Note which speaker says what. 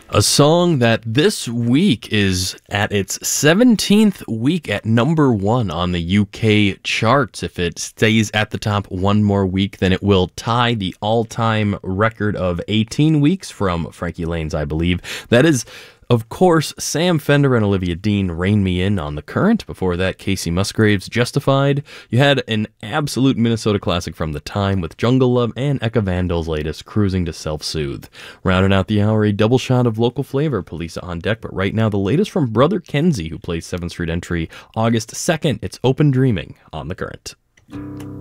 Speaker 1: A song that this week is at its 17th week at number one on the UK charts. If it stays at the top one more week, then it will tie the all-time record of 18 weeks from Frankie Lane's I Believe. That is, of course, Sam Fender and Olivia Dean, Rain Me In on The Current. Before that, Casey Musgraves, Justified. You had an absolute Minnesota classic from the time with Jungle Love and Eka Vandal's latest, Cruising to Self-Soothe. Rounding out the hour, a double shot of local flavor, Police on deck, but right now the latest from Brother Kenzie, who plays 7th Street Entry August 2nd. It's Open Dreaming on The Current.